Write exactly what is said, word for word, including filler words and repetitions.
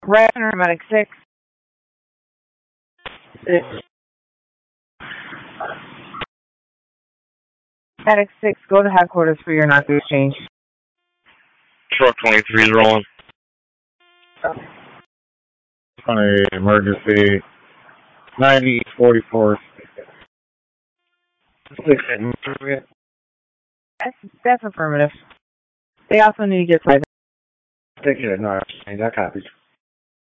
Right under Medic six. Six. Medic six, go to headquarters for your knock exchange. Truck twenty-three is rolling. On a emergency ninety forty-four. Six. That's, that's affirmative. They also need to get private. Take it. No, that copies.